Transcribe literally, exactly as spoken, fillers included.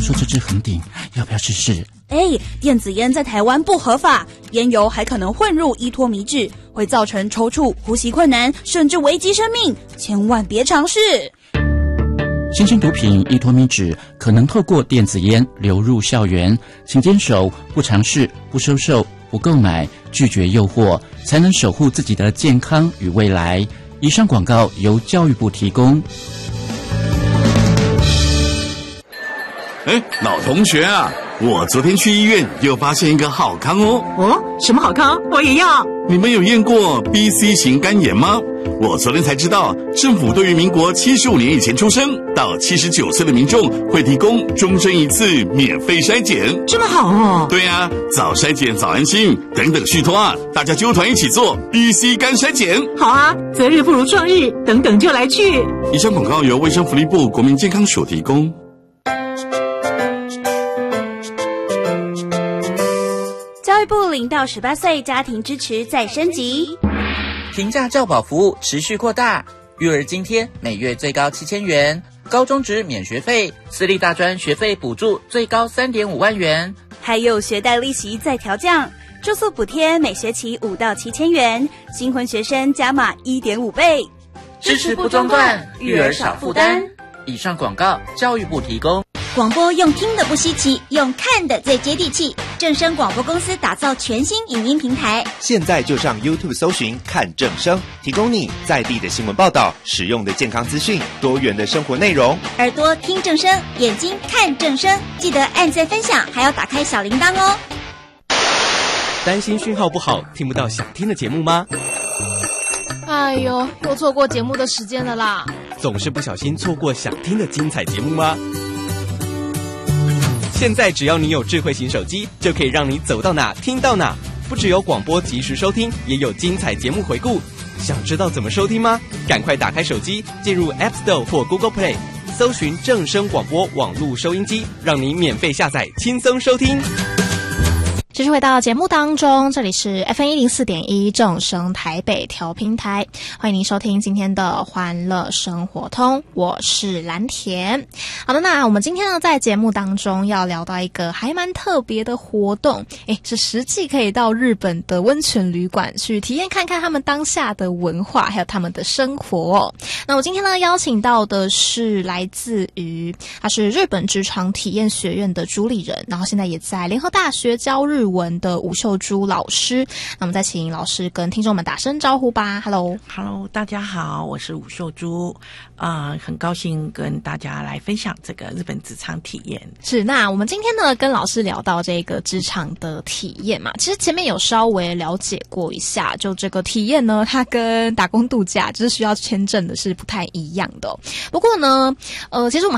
说这支红顶要不要试试？ 哎，电子烟在台湾不合法，烟油还可能混入依托米脂，会造成抽搐、呼吸困难，甚至危及生命，千万别尝试。 新型毒品依托米脂可能透过电子烟流入校园，请坚守不尝试、不收受、不购买，拒绝诱惑，才能守护自己的健康与未来。以上广告由教育部提供。 哎，老同学啊，我昨天去医院又发现一个好康哦。 哦，什么好康？我也要。 你们有验过 B C 型肝炎吗？我昨天才知道，政府对于民国七十五年以前出生到七十九岁的民众会提供终身一次免费筛检。 这么好哦。 对啊，早筛检早安心，等等续托啊，大家纠团一起做 B C 肝筛检。 好啊，择日不如撞日，等等就来去。 以上广告由卫生福利部国民健康署提供。 教育部零到十八岁家庭支持再升级。 平价教保服务持续扩大，育儿津贴每月最高七千元，高中职免学费，私立大专学费补助最高 三点五万元， 还有学贷利息再调降，住宿补贴每学期五到七千元，新婚学生加码 一点五倍， 支持不中断，育儿少负担。以上广告教育部提供。 广播用听的不稀奇，用看的最接地气。正声广播公司打造全新影音平台， 现在就上 YouTube 搜寻看正声，提供你在地的新闻报道、实用的健康资讯、多元的生活内容。 耳朵听正声，眼睛看正声，记得按赞分享，还要打开小铃铛哦。 担心讯号不好，听不到想听的节目吗？ 哎呦，又错过节目的时间了啦！ 总是不小心错过想听的精彩节目吗？现在只要你有智慧型手机，就可以让你走到哪听到哪。不只有广播及时收听，也有精彩节目回顾。想知道怎么收听吗？赶快打开手机，进入 App Store 或 Google Play， 搜寻正声广播网络收音机，让你免费下载，轻松收听。 继续回到节目当中，这里是 F M 一零四点一 正声台北调频台，欢迎您收听今天的欢乐生活通，我是蓝田。好的，那我们今天呢在节目当中要聊到一个还蛮特别的活动，诶，是实际可以到日本的温泉旅馆去体验看看他们当下的文化还有他们的生活哦。那我今天呢邀请到的是来自于他是日本职场体验学院的主理人，然后现在也在联合大学教日文的吴秀珠老师。那我们再请老师跟听众们打声招呼吧。 Hello Hello 大家好，我是吴秀珠，呃，很高兴跟大家来分享这个日本职场体验。 是，那我们今天呢跟老师聊到这个职场的体验嘛，其实前面有稍微了解过一下，就这个体验呢它跟打工度假就是需要签证的是不太一样的哦。不过呢呃，其实我们